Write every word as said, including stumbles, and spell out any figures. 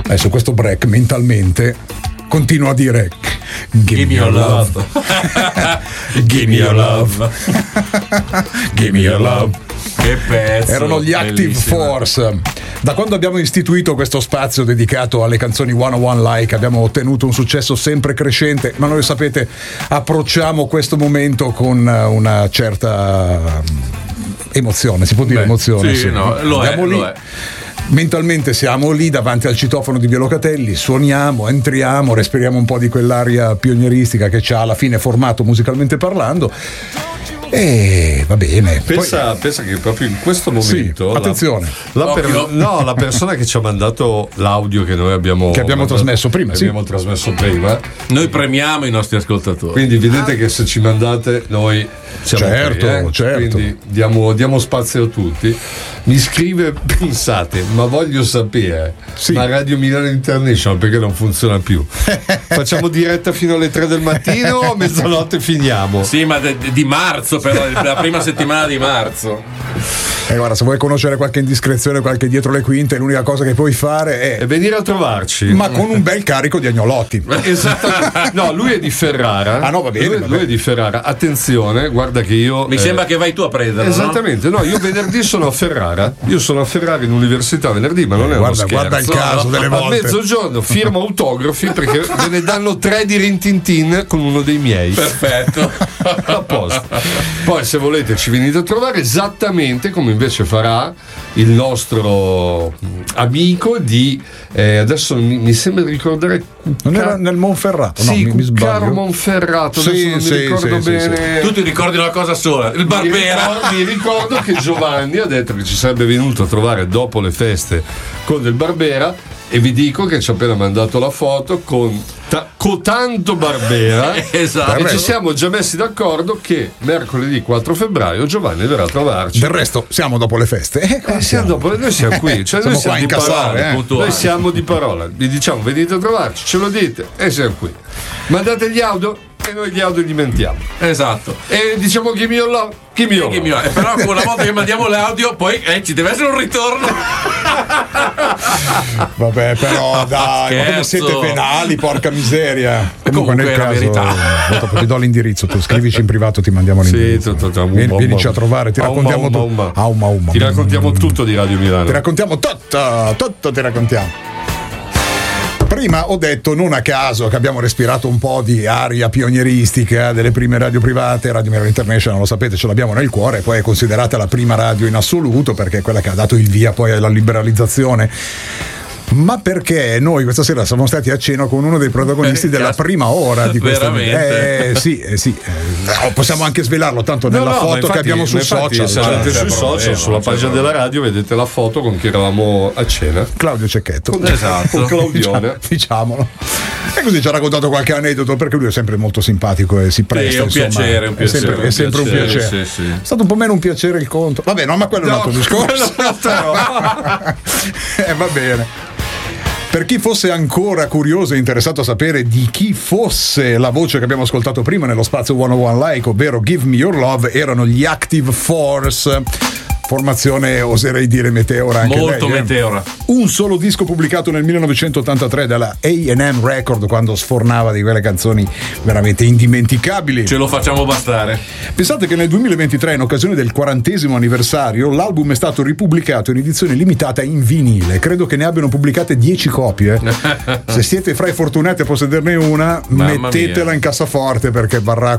Adesso questo break mentalmente continuo a dire Give me your love. Give me your love. Give me your love. Che pezzo. Erano gli Active bellissima. Force. Da quando abbiamo istituito questo spazio dedicato alle canzoni centouno Like abbiamo ottenuto un successo sempre crescente, ma noi sapete approcciamo questo momento con una certa emozione, si può dire. Beh, emozione? Sì, sì. No, lo è, lì. lo è. Mentalmente siamo lì davanti al citofono di Via Locatelli, suoniamo, entriamo, respiriamo un po' di quell'aria pionieristica che ci ha alla fine formato musicalmente parlando. E va bene. Pensa, Poi, pensa che proprio in questo momento sì, attenzione la, la per, no, la persona che ci ha mandato l'audio che noi abbiamo che abbiamo mandato, trasmesso prima abbiamo sì. trasmesso prima noi premiamo i nostri ascoltatori, quindi vedete che se ci mandate noi siamo certo, qui, eh? certo. Quindi diamo, diamo spazio a tutti. Mi scrive, pensate, ma voglio sapere sì. ma Radio Milano International perché non funziona più? Facciamo diretta fino alle tre del mattino o a mezzanotte finiamo? Sì, ma de, de, di marzo però, la prima settimana di marzo. E eh, guarda, se vuoi conoscere qualche indiscrezione, qualche dietro le quinte, l'unica cosa che puoi fare è e venire a trovarci, ma con un bel carico di agnolotti. Esattamente. No, lui è di Ferrara. Ah no, va bene. Lui, va lui bene. è di Ferrara. Attenzione, guarda che io. Mi eh, sembra che vai tu a prenderlo. Esattamente, no? no, io venerdì sono a Ferrara. Io sono a Ferrara in università venerdì, ma non è guarda, uno scherzo. Guarda il caso no, delle no, volte. A mezzogiorno firmo autografi perché ve ne danno tre di Rintintin con uno dei miei. Perfetto. A posto. Poi se volete ci venite a trovare esattamente come invece farà il nostro amico di eh, adesso mi, mi sembra di ricordare non era nel Monferrato, no, sì, mi, mi sbaglio. Monferrato, sì, adesso non sì, mi ricordo sì, bene. sì, sì. Tu ti ricordi una cosa sola, il Barbera. Mi ricordo, mi ricordo che Giovanni ha detto che ci sarebbe venuto a trovare dopo le feste con del Barbera e vi dico che ci ha appena mandato la foto con ta- cotanto Barbera. Esatto. E ci siamo già messi d'accordo che mercoledì quattro febbraio Giovanni verrà a trovarci. Del resto siamo dopo le feste. Eh, eh, siamo dopo, noi siamo qui, cioè siamo noi siamo qua di incassare, parola, eh. noi siamo di parola, vi diciamo venite a trovarci, ce lo dite e siamo qui. Mandate gli audio e noi gli audio li mentiamo. Esatto. E diciamo chi mi love, chi mi love. Eh, però una volta che mandiamo l'audio poi eh, ci deve essere un ritorno. Vabbè, però dai, ma come siete penali, porca miseria. Comunque, Comunque nel caso verità. Ti do l'indirizzo, tu scrivici in privato, ti mandiamo l'indirizzo. Sì, tu, tu, tu, Vieni, vienici a trovare, ti raccontiamo auma, tutto. auma. Auma, auma. Ti raccontiamo tutto di Radio Milano. Ti raccontiamo tutto, tutto ti raccontiamo. Prima ho detto non a caso che abbiamo respirato un po' di aria pionieristica delle prime radio private. Radio Milano International, lo sapete, ce l'abbiamo nel cuore, poi è considerata la prima radio in assoluto perché è quella che ha dato il via poi alla liberalizzazione. Ma perché noi questa sera siamo stati a cena con uno dei protagonisti della prima ora di questa veramente eh, sì, eh, sì eh, possiamo anche svelarlo tanto nella no, no, foto infatti, che abbiamo sul infatti, social. se andate cioè, sui social, sulla pagina della radio vedete la foto con chi eravamo a cena. Claudio Cecchetto, esatto, con Claudione, diciamolo. E così ci ha raccontato qualche aneddoto perché lui è sempre molto simpatico e si presta. Sì, è un insomma, piacere, un piacere, è sempre, un è sempre piacere, un piacere. sì, sì. È stato un po' meno un piacere il conto. Vabbè, no, ma quello no, è un altro discorso. eh, va bene. Per chi fosse ancora curioso e interessato a sapere di chi fosse la voce che abbiamo ascoltato prima nello spazio centouno Like, ovvero Give Me Your Love, erano gli Active Force. Formazione, oserei dire, meteora anche molto lei, eh? meteora. Un solo disco pubblicato nel millenovecentottantatré dalla A and M Record, quando sfornava di quelle canzoni veramente indimenticabili. Ce lo facciamo bastare. Pensate che nel duemilaventitré, in occasione del quarantesimo anniversario, l'album è stato ripubblicato in edizione limitata in vinile. Credo che ne abbiano pubblicate dieci copie. Se siete fra i fortunati a possederne una, Mamma mettetela mia. in cassaforte perché varrà